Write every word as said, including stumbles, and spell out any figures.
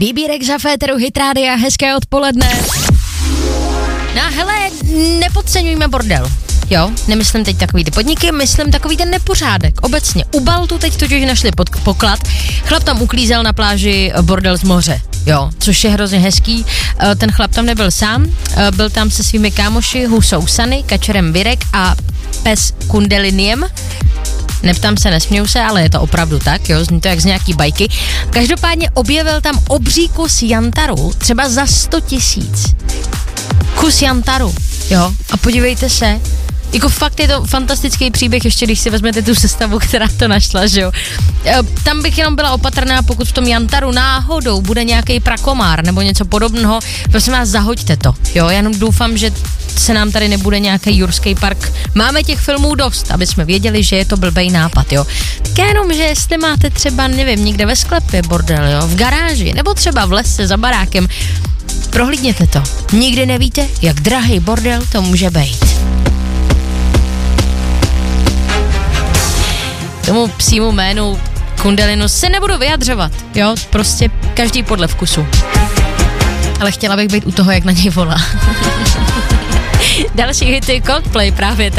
Výbírek za Féteru Hit Rádia, hezké odpoledne. No hele, nepodceňujme bordel. Jo, nemyslím teď takový ty podniky, myslím takový ten nepořádek. Obecně, u Baltu teď totiž našli pod, poklad. Chlap tam uklízel na pláži bordel z moře. Jo, což je hrozně hezký. Ten chlap tam nebyl sám, byl tam se svými kámoši husou Sany, kačerem Virek a pes Kundeliniem. Neptám se, nesměju se, ale je to opravdu tak, jo, zní to jak z nějaký bajky. Každopádně objevil tam obří kus jantaru, třeba za sto tisíc. Kus jantaru, jo, a podívejte se, jako fakt je to fantastický příběh, ještě když si vezmete tu sestavu, která to našla, že jo. Tam bych jenom byla opatrná, pokud v tom jantaru náhodou bude nějaký prakomár nebo něco podobného, prosím vás, zahoďte to, jo, já jenom doufám, že se nám tady nebude nějaký jurský park. Máme těch filmů dost, aby jsme věděli, že je to blbej nápad, jo. Tak jenom, že jestli máte třeba, nevím, někde ve sklepě bordel, jo, v garáži, nebo třeba v lese za barákem, prohlídněte to. Nikdy nevíte, jak drahý bordel to může být. Tomu psímu jménu Kundelinu se nebudu vyjadřovat, jo, prostě každý podle vkusu. Ale chtěla bych být u toho, jak na něj volá. Další hity Coldplay právě